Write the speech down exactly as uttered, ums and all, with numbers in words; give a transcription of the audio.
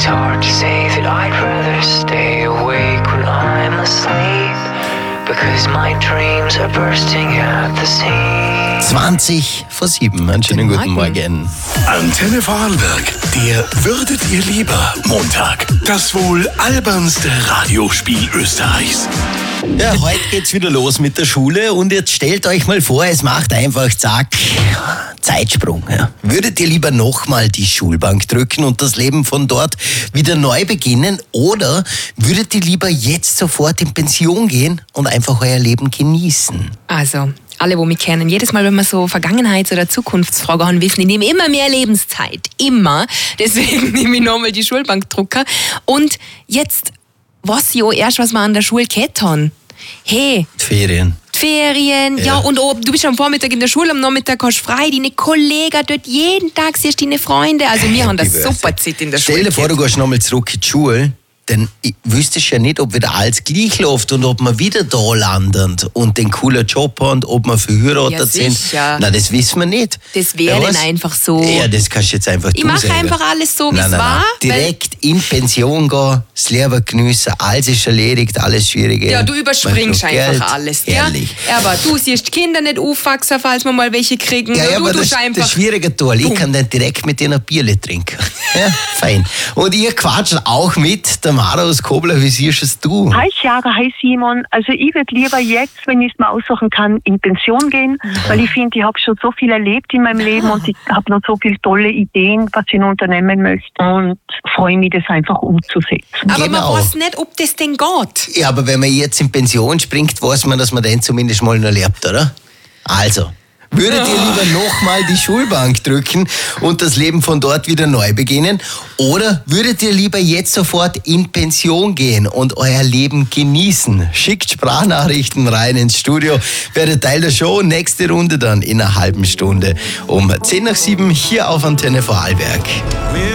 It's hard to say that I'd rather stay awake when I'm asleep, because my dreams are bursting at the seams. zwanzig vor sieben. Einen schönen guten Morgen. Antenne Vorarlberg, der Würdet ihr lieber Montag. Das wohl albernste Radiospiel Österreichs. Ja, heute geht's wieder los mit der Schule und jetzt stellt euch mal vor, es macht einfach zack, Zeitsprung. Ja. Würdet ihr lieber nochmal die Schulbank drücken und das Leben von dort wieder neu beginnen oder würdet ihr lieber jetzt sofort in Pension gehen und einfach euer Leben genießen? Also, alle, die mich kennen, jedes Mal, wenn wir so Vergangenheits- oder Zukunftsfragen haben, wissen, ich nehme immer mehr Lebenszeit. Immer. Deswegen nehme ich nochmal die Schulbankdrucker. Und jetzt weiß ich auch erst, was wir an der Schule gehabt haben. Hey. Die Ferien. Die Ferien, ja, Ja. und ob, du bist am Vormittag in der Schule, am Nachmittag hast du frei, deine Kollegen dort, jeden Tag siehst du deine Freunde. Also wir haben das super Zeit in der Schule. Stell dir vor, du gehabt. gehst nochmal zurück in die Schule, denn ich wüsste ja nicht, ob wieder alles gleich läuft und ob wir wieder da landen und den coolen Job haben, ob wir verheiratet Ja, sind. sicher. Nein, das wissen wir nicht. Das wäre Ja, dann was? einfach so. Ja, das kannst du jetzt einfach Ich du mache sagen. einfach alles so, wie Nein, es nein, nein. war. weil- Direkt in Pension gehen, das Leben geniessen, alles ist erledigt, alles Schwierige. Ja, du überspringst Mach noch einfach Geld. alles. Gell? Ehrlich. Aber du siehst die Kinder nicht aufwachsen, falls wir mal welche kriegen. Ja, ja, du aber das, tust einfach. das schwierige Tool, ich Bumm. kann dann direkt mit dir ein Bierle trinken. Ja, fein. Und ihr quatscht auch mit, der Mara aus Kobler, wie siehst es du? Hi Chiara, hi Simon. Also ich würde lieber jetzt, wenn ich es mir aussuchen kann, in Pension gehen, weil ich finde, ich habe schon so viel erlebt in meinem Leben und ich habe noch so viele tolle Ideen, was ich noch unternehmen möchte und freue mich, das einfach umzusetzen. Aber Genau. man weiß nicht, ob das denn geht. Ja, aber wenn man jetzt in Pension springt, weiß man, dass man den zumindest mal noch lebt, oder? Also, würdet ihr lieber nochmal die Schulbank drücken und das Leben von dort wieder neu beginnen? Oder würdet ihr lieber jetzt sofort in Pension gehen und euer Leben genießen? Schickt Sprachnachrichten rein ins Studio. Werdet Teil der Show. Nächste Runde dann in einer halben Stunde um zehn nach sieben hier auf Antenne Vorarlberg.